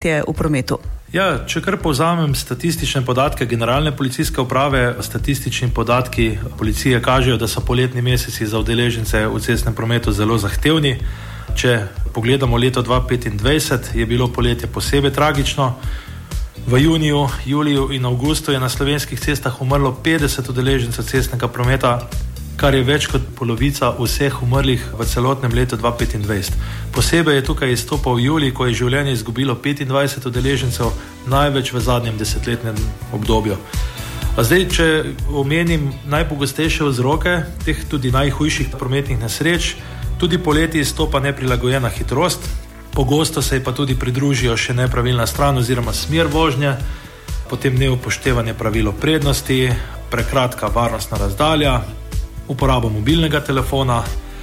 poletje v prometu? Ja, če kar povzamem statistične podatke Generalne policijske uprave, statistični podatki policije kažejo, da so poletni meseci za udeležence v cestnem prometu zelo zahtevni. Če pogledamo leto 2025, je bilo poletje posebej tragično. V juniju, juliju in avgustu je na slovenskih cestah umrlo 50 udeležencev cestnega prometa, kar je več kot polovica vseh umrlih v celotnem letu 2025. Posebej je tukaj izstopal julij, ko je življenje izgubilo 25 udeležencev, največ v zadnjem desetletnem obdobju. Zdaj, če omenim najpogostejše vzroke teh tudi najhujših prometnih nesreč, tudi poleti izstopa neprilagojena hitrost, pogosto se pa tudi pridružijo še nepravilna stran oziroma smer vožnje, potem neupoštevanje pravil prednosti, prekratka varnostna razdalja, uporabo mobilnega telefona,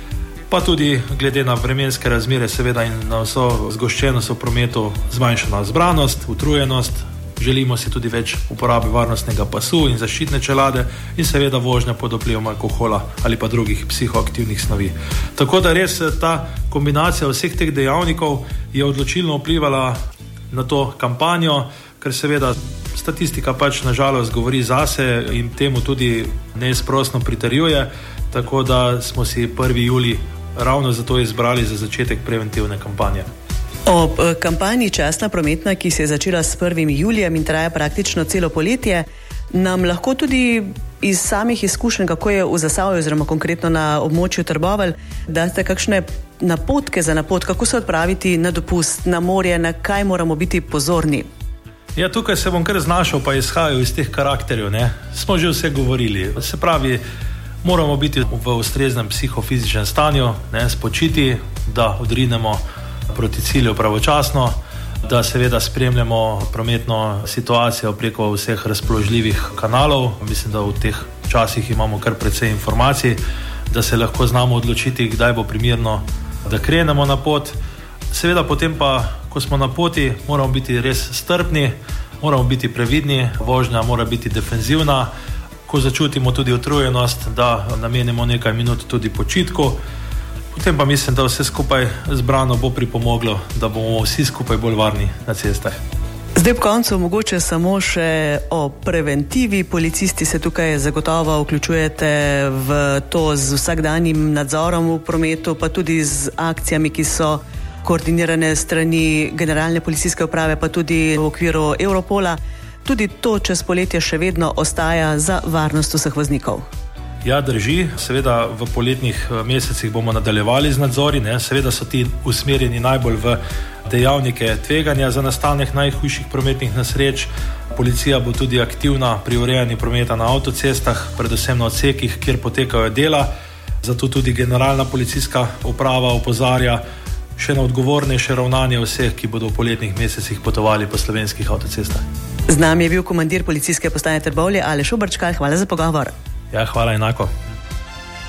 pa tudi glede na vremenske razmere seveda in na vso zgoščenost v prometu zmanjšana zbranost, utrujenost, želimo si tudi več uporabe varnostnega pasu in zaščitne čelade in seveda vožnja pod vplivom alkohola ali pa drugih psihoaktivnih snovi. Tako da res ta kombinacija vseh teh dejavnikov je odločilno vplivala na to kampanjo, ker seveda statistika pač nažalost govori zase in temu tudi neizprosno pritrjuje, tako da smo si 1. julij ravno zato izbrali za začetek preventivne kampanje. Ob kampanji Častna prometna, ki se je začela s 1. julijem in traja praktično celo poletje, nam lahko tudi iz samih izkušenj, kako je v Zasavju oziroma konkretno na območju Trbovelj, date kakšne napotke za napot, kako se odpraviti na dopust, na morje, na kaj moramo biti pozorni? Ja, tukaj se bom kar znašel, pa izhajal iz teh karakterjev, ne. Smo že vse govorili. Se pravi, moramo biti v ustreznem psihofizičnem stanju, ne, spočiti, da odrinemo proti cilju pravočasno, da seveda spremljamo prometno situacijo preko vseh razpoložljivih kanalov. Mislim, da v teh časih imamo kar precej informacij, da se lahko znamo odločiti, kdaj bo primerno, da krenemo na pot. Seveda potem pa, ko smo na poti, moramo biti res strpni, moramo biti previdni, vožnja mora biti defenzivna, ko začutimo tudi utrujenost, da namenimo nekaj minut tudi počitku. Potem pa mislim, da vse skupaj zbrano bo pripomoglo, da bomo vsi skupaj bolj varni na cestah. Zdaj ob koncu mogoče samo še o preventivi. Policisti se tukaj zagotovo vključujete v to z vsakdanjim nadzorom v prometu, pa tudi z akcijami, ki so koordinirane strani Generalne policijske uprave, pa tudi v okviru Europola. Tudi to čez poletje še vedno ostaja za varnost vseh voznikov. Ja, drži. Seveda v poletnih mesecih bomo nadaljevali z nadzori, ne. Seveda so ti usmerjeni najbolj v dejavnike tveganja za nastanek najhujših prometnih nesreč. Policija bo tudi aktivna pri urejanju prometa na avtocestah, predvsem na odsekih, kjer potekajo dela. Zato tudi Generalna policijska uprava opozarja še na odgovornejše ravnanje vseh, ki bodo v poletnih mesecih potovali po slovenskih avtocestah. Z nami je bil komandir policijske postaje Trbovlje Aleš Obrčkal. Hvala za pogovor. Ja, hvala enako.